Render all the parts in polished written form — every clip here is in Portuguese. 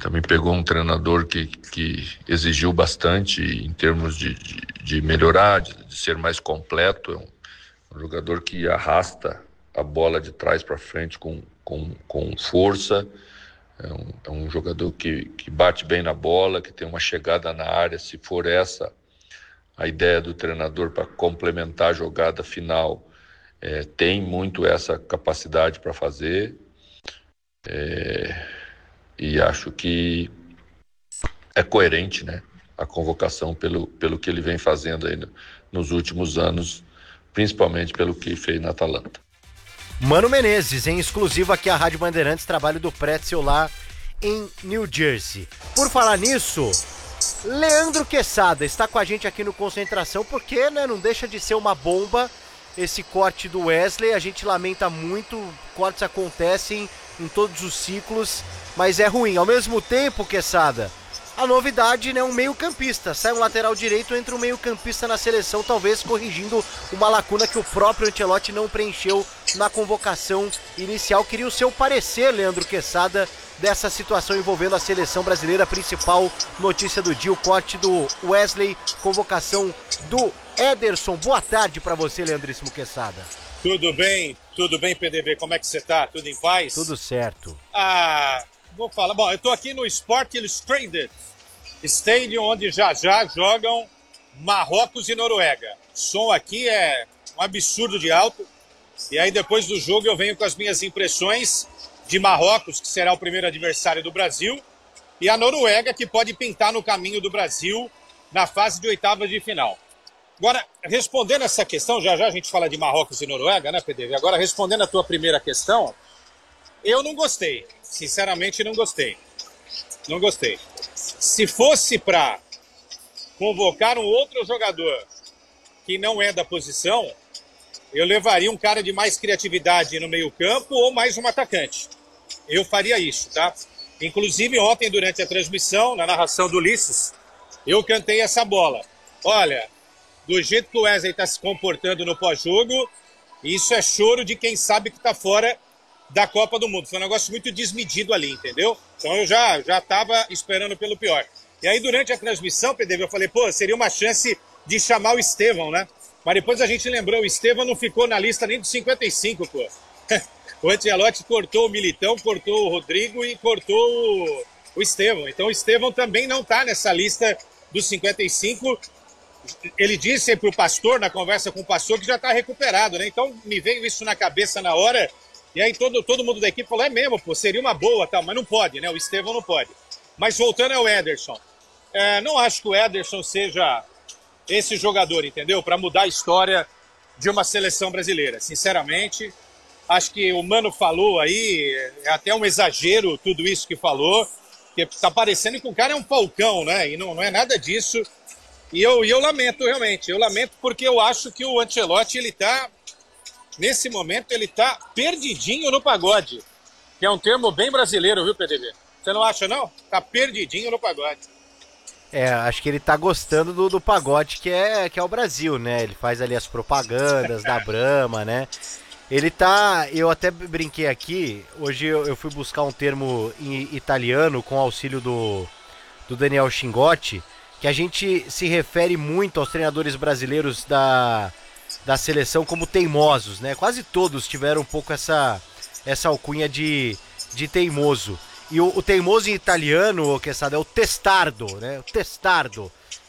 também pegou um treinador que exigiu bastante em termos de melhorar, de ser mais completo. É um jogador que arrasta a bola de trás para frente com força. É um jogador que bate bem na bola, que tem uma chegada na área, se for essa a ideia do treinador para complementar a jogada final, tem muito essa capacidade para fazer. E acho que é coerente, né, a convocação pelo que ele vem fazendo aí nos últimos anos, principalmente pelo que fez na Atalanta. Mano Menezes, em exclusivo aqui à Rádio Bandeirantes, trabalho do Pretzel lá em New Jersey. Por falar nisso, Leandro Quesada está com a gente aqui no Concentração, porque, né, não deixa de ser uma bomba esse corte do Wesley. A gente lamenta muito, cortes acontecem em todos os ciclos, mas é ruim. Ao mesmo tempo, Quesada, a novidade, né, um meio-campista. Sai um lateral direito, entra um meio-campista na seleção, talvez corrigindo uma lacuna que o próprio Ancelotti não preencheu na convocação inicial. Queria o seu parecer, Leandro Quesada, dessa situação envolvendo a seleção brasileira. Principal notícia do dia, o corte do Wesley, convocação do Ederson. Boa tarde para você, Leandríssimo Quesada. Tudo bem, PDV, como é que você tá? Tudo em paz? Tudo certo. Vou falar, bom, eu tô aqui no Sport Illustrated Stadium, onde já jogam Marrocos e Noruega. O som aqui é um absurdo de alto, e aí depois do jogo eu venho com as minhas impressões de Marrocos, que será o primeiro adversário do Brasil, e a Noruega, que pode pintar no caminho do Brasil na fase de oitavas de final. Agora, respondendo essa questão, já a gente fala de Marrocos e Noruega, né, PDV? Agora, respondendo a tua primeira questão, eu não gostei. Sinceramente, não gostei. Não gostei. Se fosse para convocar um outro jogador que não é da posição, eu levaria um cara de mais criatividade no meio-campo ou mais um atacante. Eu faria isso, tá? Inclusive, ontem, durante a transmissão, na narração do Ulisses, eu cantei essa bola. Olha, do jeito que o Wesley está se comportando no pós-jogo, isso é choro de quem sabe que está fora da Copa do Mundo. Foi um negócio muito desmedido ali, entendeu? Então eu já estava esperando pelo pior. E aí, durante a transmissão, PDV, eu falei, pô, seria uma chance de chamar o Estevão, né? Mas depois a gente lembrou, o Estevão não ficou na lista nem dos 55, pô. O Ancelotti cortou o Militão, cortou o Rodrigo e cortou o Estevão. Então o Estevão também não está nessa lista dos 55. Ele disse para o Pastor, na conversa com o Pastor, que já está recuperado, né? Então me veio isso na cabeça na hora. E aí todo mundo da equipe falou, é mesmo, pô, seria uma boa, tal, mas não pode, né? O Estevão não pode. Mas voltando ao Ederson, não acho que o Ederson seja esse jogador, entendeu? Para mudar a história de uma seleção brasileira. Sinceramente, acho que o Mano falou aí, é até um exagero tudo isso que falou, que tá parecendo que o cara é um falcão, né? E não é nada disso. E eu lamento, realmente. Eu lamento porque eu acho que o Ancelotti, ele tá... Nesse momento, ele tá perdidinho no pagode. Que é um termo bem brasileiro, viu, PDV? Você não acha, não? Tá perdidinho no pagode. Acho que ele tá gostando do pagode que é o Brasil, né? Ele faz ali as propagandas da Brahma, né? Ele tá... Eu até brinquei aqui, hoje eu fui buscar um termo em italiano com auxílio do Daniel Chingotti, que a gente se refere muito aos treinadores brasileiros da seleção como teimosos, né? Quase todos tiveram um pouco essa alcunha de teimoso. E o teimoso em italiano, Quesada, é o testardo, né? O testardo.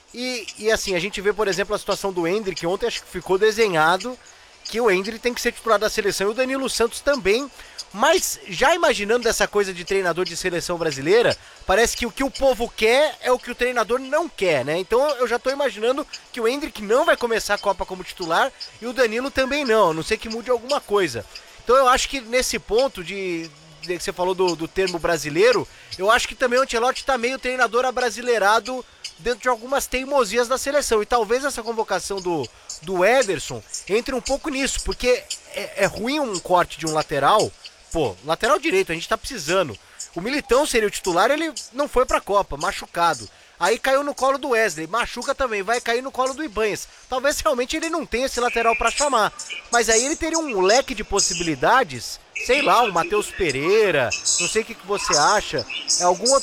E assim, a gente vê, por exemplo, a situação do Endrick, ontem acho que ficou desenhado que o Endrick tem que ser titular da seleção e o Danilo Santos também. Mas já imaginando dessa coisa de treinador de seleção brasileira, parece que o que o povo quer é o que o treinador não quer, né? Então eu já tô imaginando que o Endrick não vai começar a Copa como titular e o Danilo também não, a não ser que mude alguma coisa. Então eu acho que nesse ponto que você falou do termo brasileiro, eu acho que também o Ancelotti tá meio treinador abrasileirado dentro de algumas teimosias da seleção. E talvez essa convocação do Ederson entre um pouco nisso, porque é ruim um corte de um lateral. Pô, lateral direito, a gente tá precisando. O Militão seria o titular, ele não foi pra Copa, machucado. Aí caiu no colo do Wesley, machuca também, vai cair no colo do Ibanhas. Talvez realmente ele não tenha esse lateral pra chamar. Mas aí ele teria um leque de possibilidades, sei lá, um Matheus Pereira, não sei o que você acha. É algum